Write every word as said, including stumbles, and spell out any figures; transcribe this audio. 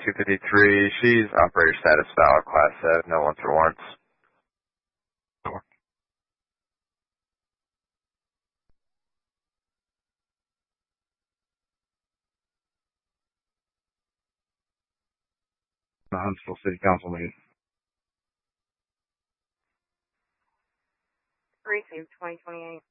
two fifty-three. She's operator status valid, class seven, no one for warrants. The Huntsville City Council meeting. Precinct twenty twenty-eight.